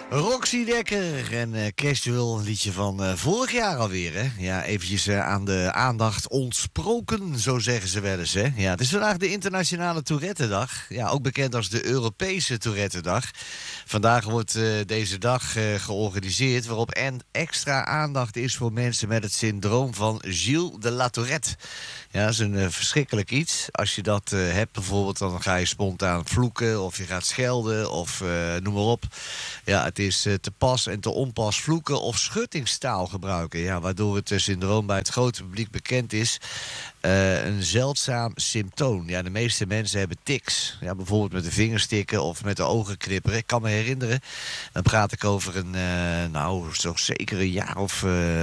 Roxy Dekker en Casual, liedje van vorig jaar alweer, hè? Ja, eventjes aan de aandacht ontsproken, zo zeggen ze wel eens, hè? Ja, het is vandaag de Internationale Tourette-dag. Ja, ook bekend als de Europese Tourette-dag. Vandaag wordt deze dag georganiseerd waarop extra aandacht is voor mensen met het syndroom van Gilles de la Tourette. Ja, dat is een verschrikkelijk iets. Als je dat hebt bijvoorbeeld, dan ga je spontaan vloeken of je gaat schelden of noem maar op. Ja, het is te pas en te onpas vloeken of schuttingstaal gebruiken. Ja, waardoor het syndroom bij het grote publiek bekend is. Een zeldzaam symptoom. Ja, de meeste mensen hebben tics. Ja, bijvoorbeeld met de vingers tikken of met de ogen knipperen. Ik kan me herinneren, dan praat ik over toch zeker een jaar of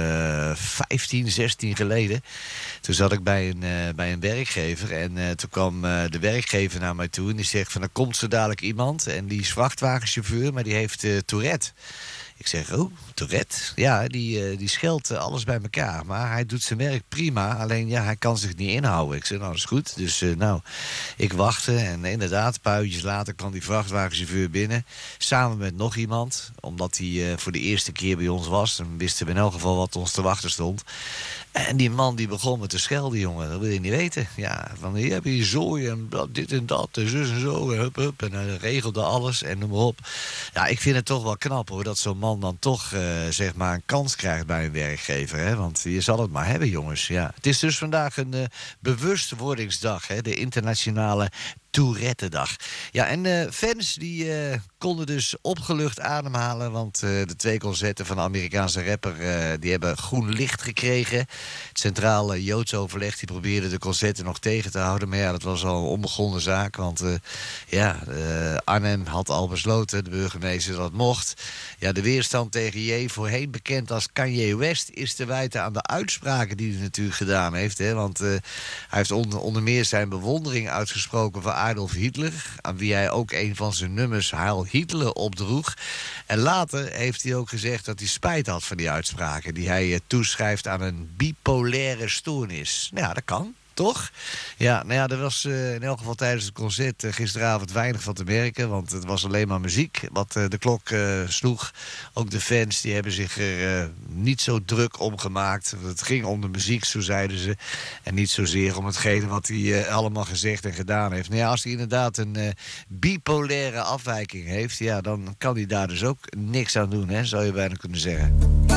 15, 16 geleden. Toen zat ik bij een werkgever en toen kwam de werkgever naar mij toe en die zegt van, er komt zo dadelijk iemand en die is vrachtwagenchauffeur, maar die heeft Tourette. Ik zeg, oh, Tourette? Ja, die scheldt alles bij elkaar. Maar hij doet zijn werk prima. Alleen, ja, hij kan zich niet inhouden. Ik zeg, nou, dat is goed. Dus, ik wachtte. En inderdaad, een paar uurtjes later kwam die vrachtwagenchauffeur binnen. Samen met nog iemand. Omdat hij voor de eerste keer bij ons was. Dan wisten we in elk geval wat ons te wachten stond. En die man die begon me te schelden, jongen. Dat wil je niet weten. Ja, van hier heb je zooi en dit en dat, en zus en zo. En hup, hup. En hij regelde alles en noem maar op. Ja, ik vind het toch wel knap, hoor. Dat zo'n man dan toch, zeg maar, een kans krijgt bij een werkgever. Hè? Want je zal het maar hebben, jongens. Ja. Het is dus vandaag een bewustwordingsdag. Hè? De internationale Tourette-dag. Ja, en fans die konden dus opgelucht ademhalen, want de 2 concerten van de Amerikaanse rapper die hebben groen licht gekregen. Het Centraal Joods Overleg die probeerde de concerten nog tegen te houden, maar ja, dat was al een onbegonnen zaak, want Arnhem had al besloten, de burgemeester, dat het mocht. Ja, de weerstand tegen J, voorheen bekend als Kanye West, is te wijten aan de uitspraken die hij natuurlijk gedaan heeft. Hè? Want hij heeft onder meer zijn bewondering uitgesproken voor Adolf Hitler, aan wie hij ook een van zijn nummers Heil Hitler opdroeg. En later heeft hij ook gezegd dat hij spijt had van die uitspraken die hij toeschrijft aan een bipolaire stoornis. Nou ja, dat kan. Toch? Ja, nou ja, er was in elk geval tijdens het concert gisteravond weinig van te merken. Want het was alleen maar muziek wat de klok sloeg. Ook de fans die hebben zich er niet zo druk om gemaakt. Het ging om de muziek, zo zeiden ze. En niet zozeer om hetgene wat hij allemaal gezegd en gedaan heeft. Nou ja, als hij inderdaad een bipolaire afwijking heeft, ja, dan kan hij daar dus ook niks aan doen, hè, zou je bijna kunnen zeggen.